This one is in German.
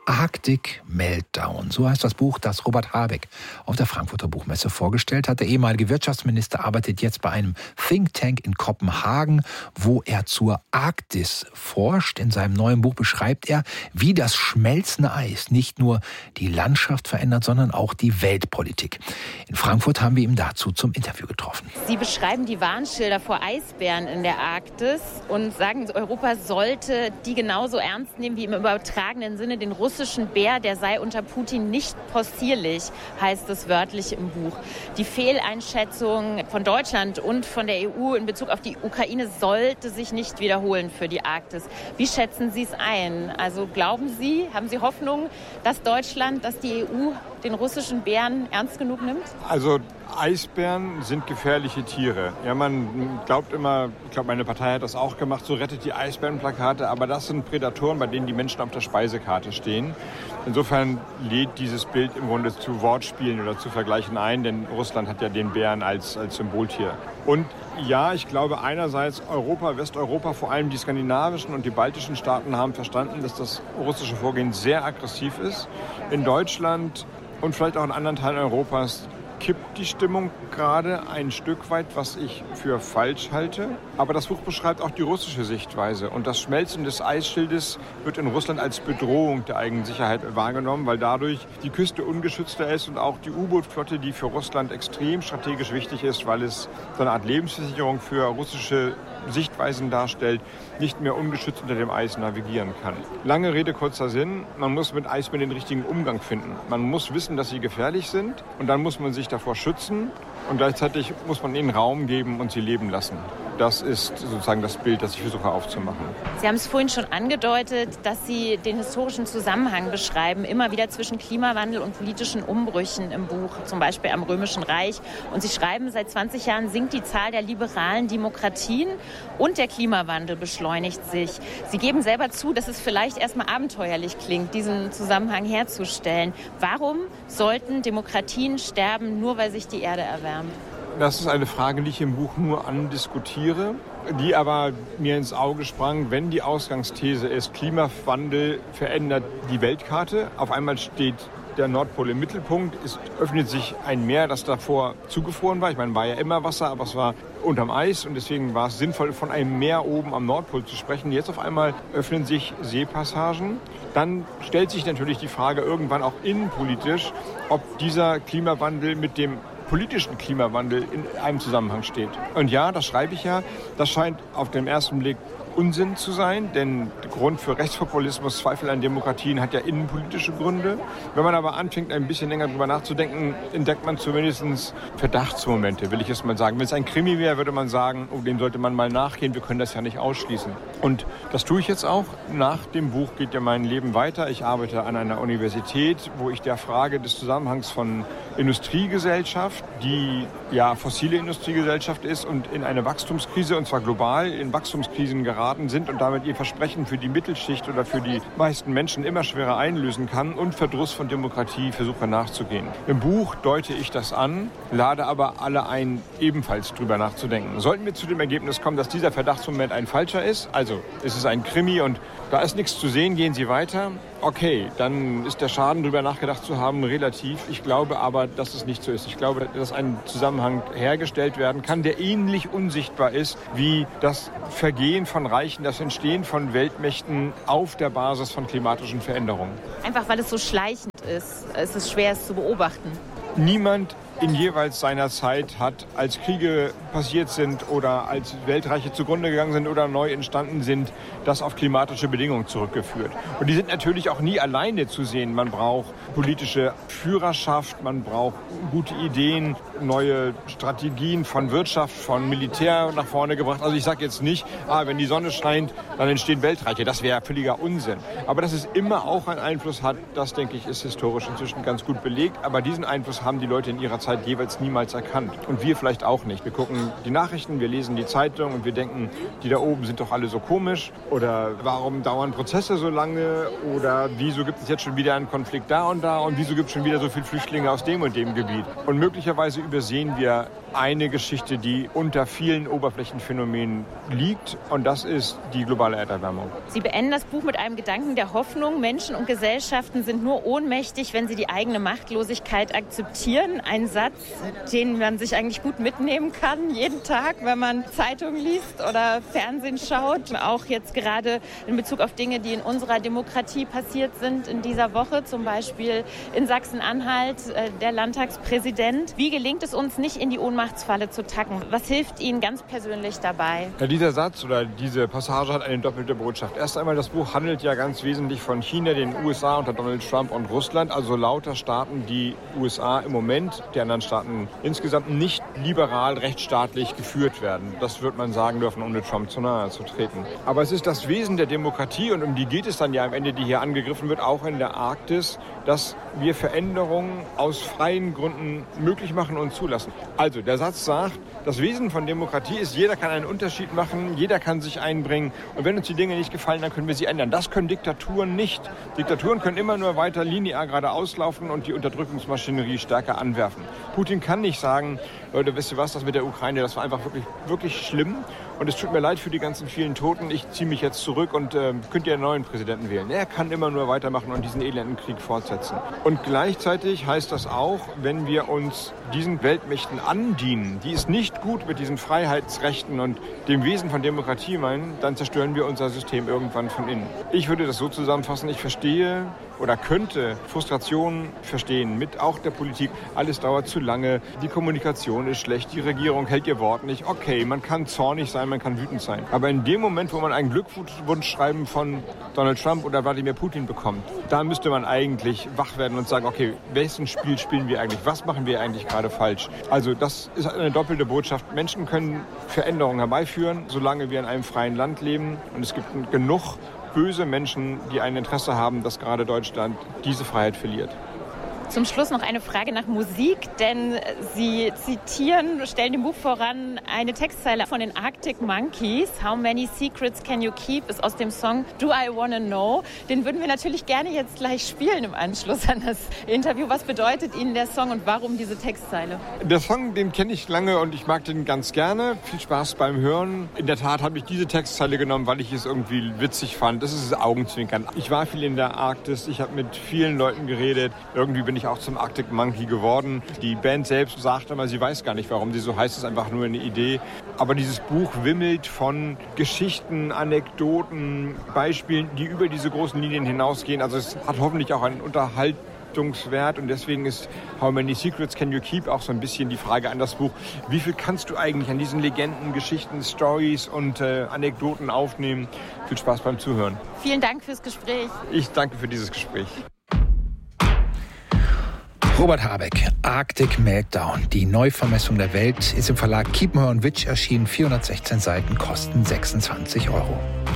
Arctic Meltdown, so heißt das Buch, das Robert Habeck auf der Frankfurter Buchmesse vorgestellt hat. Der ehemalige Wirtschaftsminister arbeitet jetzt bei einem Think Tank in Kopenhagen, wo er zur Arktis forscht. In seinem neuen Buch beschreibt er, wie das schmelzende Eis nicht nur die Landschaft verändert, sondern auch die Weltpolitik. In Frankfurt haben wir ihn dazu zum Interview getroffen. Sie beschreiben die Warnschilder vor Eisbären in der Arktis und sagen, Europa sollte die genauso ernst nehmen wie im übertragenen Sinne den russischen Bär, der sei unter Putin nicht possierlich, heißt es wörtlich im Buch. Die Fehleinschätzung von Deutschland und von der EU in Bezug auf die Ukraine sollte sich nicht wiederholen für die Arktis. Wie schätzen Sie es ein? Also glauben Sie, haben Sie Hoffnung, dass Deutschland, dass die EU den russischen Bären ernst genug nimmt? Also Eisbären sind gefährliche Tiere. Ja, man glaubt immer, ich glaube, meine Partei hat das auch gemacht, so rettet die Eisbärenplakate, aber das sind Prädatoren, bei denen die Menschen auf der Speisekarte stehen. Insofern lädt dieses Bild im Grunde zu Wortspielen oder zu Vergleichen ein, denn Russland hat ja den Bären als Symboltier. Und ja, ich glaube einerseits Europa, Westeuropa, vor allem die skandinavischen und die baltischen Staaten haben verstanden, dass das russische Vorgehen sehr aggressiv ist. In Deutschland und vielleicht auch in anderen Teilen Europas kippt die Stimmung gerade ein Stück weit, was ich für falsch halte. Aber das Buch beschreibt auch die russische Sichtweise. Und das Schmelzen des Eisschildes wird in Russland als Bedrohung der eigenen Sicherheit wahrgenommen, weil dadurch die Küste ungeschützter ist und auch die U-Boot-Flotte, die für Russland extrem strategisch wichtig ist, weil es so eine Art Lebensversicherung für russische Sichtweisen darstellt, nicht mehr ungeschützt unter dem Eis navigieren kann. Lange Rede, kurzer Sinn. Man muss mit Eisbären den richtigen Umgang finden. Man muss wissen, dass sie gefährlich sind und dann muss man sich davor schützen und gleichzeitig muss man ihnen Raum geben und sie leben lassen. Das ist sozusagen das Bild, das ich versuche aufzumachen. Sie haben es vorhin schon angedeutet, dass Sie den historischen Zusammenhang beschreiben, immer wieder zwischen Klimawandel und politischen Umbrüchen im Buch, zum Beispiel am Römischen Reich. Und Sie schreiben, seit 20 Jahren sinkt die Zahl der liberalen Demokratien und der Klimawandel beschleunigt sich. Sie geben selber zu, dass es vielleicht erstmal abenteuerlich klingt, diesen Zusammenhang herzustellen. Warum sollten Demokratien sterben, nur weil sich die Erde erwärmt? Das ist eine Frage, die ich im Buch nur andiskutiere, die aber mir ins Auge sprang, wenn die Ausgangsthese ist, Klimawandel verändert die Weltkarte. Auf einmal steht der Nordpol im Mittelpunkt, es öffnet sich ein Meer, das davor zugefroren war. Ich meine, war ja immer Wasser, aber es war unterm Eis und deswegen war es sinnvoll, von einem Meer oben am Nordpol zu sprechen. Jetzt auf einmal öffnen sich Seepassagen. Dann stellt sich natürlich die Frage irgendwann auch innenpolitisch, ob dieser Klimawandel mit dem politischen Klimawandel in einem Zusammenhang steht. Und ja, das schreibe ich ja, das scheint auf den ersten Blick Unsinn zu sein, denn der Grund für Rechtspopulismus, Zweifel an Demokratien hat ja innenpolitische Gründe. Wenn man aber anfängt, ein bisschen länger drüber nachzudenken, entdeckt man zumindest Verdachtsmomente, will ich jetzt mal sagen. Wenn es ein Krimi wäre, würde man sagen, oh, dem sollte man mal nachgehen, wir können das ja nicht ausschließen. Und das tue ich jetzt auch. Nach dem Buch geht ja mein Leben weiter. Ich arbeite an einer Universität, wo ich der Frage des Zusammenhangs von Industriegesellschaft, die ja fossile Industriegesellschaft ist und in eine Wachstumskrise, und zwar global in Wachstumskrisen geraten sind und damit ihr Versprechen für die Mittelschicht oder für die meisten Menschen immer schwerer einlösen kann und Verdruss von Demokratie versuche nachzugehen. Im Buch deute ich das an, lade aber alle ein, ebenfalls drüber nachzudenken. Sollten wir zu dem Ergebnis kommen, dass dieser Verdachtsmoment ein falscher ist, also es ist ein Krimi und da ist nichts zu sehen, gehen Sie weiter. Okay, dann ist der Schaden, darüber nachgedacht zu haben, relativ. Ich glaube aber, dass es nicht so ist. Ich glaube, dass ein Zusammenhang hergestellt werden kann, der ähnlich unsichtbar ist wie das Vergehen von Reichen, das Entstehen von Weltmächten auf der Basis von klimatischen Veränderungen. Einfach weil es so schleichend ist. Es ist schwer, es zu beobachten. Niemand in jeweils seiner Zeit hat, als Kriege passiert sind oder als Weltreiche zugrunde gegangen sind oder neu entstanden sind, das auf klimatische Bedingungen zurückgeführt. Und die sind natürlich auch nie alleine zu sehen. Man braucht politische Führerschaft, man braucht gute Ideen, neue Strategien von Wirtschaft, von Militär nach vorne gebracht. Also ich sage jetzt nicht, wenn die Sonne scheint, dann entstehen Weltreiche. Das wäre völliger Unsinn. Aber dass es immer auch einen Einfluss hat, das denke ich, ist historisch inzwischen ganz gut belegt. Aber diesen Einfluss haben die Leute in ihrer Zeit Zeit jeweils niemals erkannt. Und wir vielleicht auch nicht. Wir gucken die Nachrichten, wir lesen die Zeitung und wir denken, die da oben sind doch alle so komisch. Oder warum dauern Prozesse so lange? Oder wieso gibt es jetzt schon wieder einen Konflikt da? Und wieso gibt es schon wieder so viele Flüchtlinge aus dem und dem Gebiet? Und möglicherweise übersehen wir eine Geschichte, die unter vielen Oberflächenphänomenen liegt, und das ist die globale Erderwärmung. Sie beenden das Buch mit einem Gedanken der Hoffnung. Menschen und Gesellschaften sind nur ohnmächtig, wenn sie die eigene Machtlosigkeit akzeptieren. Ein Satz, den man sich eigentlich gut mitnehmen kann, jeden Tag, wenn man Zeitungen liest oder Fernsehen schaut. Auch jetzt gerade in Bezug auf Dinge, die in unserer Demokratie passiert sind in dieser Woche, zum Beispiel in Sachsen-Anhalt, der Landtagspräsident. Wie gelingt es uns, nicht in die Ohnmachtsfalle zu tacken? Was hilft Ihnen ganz persönlich dabei? Ja, dieser Satz oder diese Passage hat eine doppelte Botschaft. Erst einmal, das Buch handelt ja ganz wesentlich von China, den USA unter Donald Trump und Russland, also lauter Staaten, die USA im Moment, die anderen Staaten insgesamt nicht liberal, rechtsstaatlich geführt werden. Das wird man sagen dürfen, ohne Trump zu nahe zu treten. Aber es ist das Wesen der Demokratie, und um die geht es dann ja am Ende, die hier angegriffen wird, auch in der Arktis, dass wir Veränderungen aus freien Gründen möglich machen und zulassen. Also der Satz sagt, das Wesen von Demokratie ist, jeder kann einen Unterschied machen, jeder kann sich einbringen, und wenn uns die Dinge nicht gefallen, dann können wir sie ändern. Das können Diktaturen nicht. Diktaturen können immer nur weiter linear geradeaus laufen und die Unterdrückungsmaschinerie stärker anwerfen. Putin kann nicht sagen, Leute, wisst ihr was, das mit der Ukraine, das war einfach wirklich, wirklich schlimm. Und es tut mir leid für die ganzen vielen Toten. Ich ziehe mich jetzt zurück und könnt ihr einen neuen Präsidenten wählen. Er kann immer nur weitermachen und diesen elenden Krieg fortsetzen. Und gleichzeitig heißt das auch, wenn wir uns diesen Weltmächten andienen, die es nicht gut mit diesen Freiheitsrechten und dem Wesen von Demokratie meinen, dann zerstören wir unser System irgendwann von innen. Ich würde das so zusammenfassen, ich verstehe oder könnte Frustrationen verstehen mit auch der Politik. Alles dauert zu lange, die Kommunikation ist schlecht, die Regierung hält ihr Wort nicht. Okay, man kann zornig sein, man kann wütend sein. Aber in dem Moment, wo man ein Glückwunschschreiben von Donald Trump oder Wladimir Putin bekommt, da müsste man eigentlich wach werden und sagen, okay, welches Spiel spielen wir eigentlich? Was machen wir eigentlich gerade falsch? Also das ist eine doppelte Botschaft. Menschen können Veränderungen herbeiführen, solange wir in einem freien Land leben. Und es gibt genug böse Menschen, die ein Interesse haben, dass gerade Deutschland diese Freiheit verliert. Zum Schluss noch eine Frage nach Musik, denn Sie stellen dem Buch voran eine Textzeile von den Arctic Monkeys. How many secrets can you keep? Ist aus dem Song Do I Wanna Know. Den würden wir natürlich gerne jetzt gleich spielen im Anschluss an das Interview. Was bedeutet Ihnen der Song und warum diese Textzeile? Der Song, den kenne ich lange und ich mag den ganz gerne. Viel Spaß beim Hören. In der Tat habe ich diese Textzeile genommen, weil ich es irgendwie witzig fand. Das ist das Augenzwinkern. Ich war viel in der Arktis, ich habe mit vielen Leuten geredet. Irgendwie bin ich auch zum Arctic Monkey geworden. Die Band selbst sagt immer, sie weiß gar nicht, warum sie so heißt. Es ist einfach nur eine Idee. Aber dieses Buch wimmelt von Geschichten, Anekdoten, Beispielen, die über diese großen Linien hinausgehen. Also es hat hoffentlich auch einen Unterhaltungswert, und deswegen ist How many secrets can you keep auch so ein bisschen die Frage an das Buch. Wie viel kannst du eigentlich an diesen Legenden, Geschichten, Stories und Anekdoten aufnehmen? Viel Spaß beim Zuhören. Vielen Dank fürs Gespräch. Ich danke für dieses Gespräch. Robert Habeck, Arctic Meltdown. Die Neuvermessung der Welt ist im Verlag Kiepenheuer & Witsch erschienen. 416 Seiten, kosten 26 €.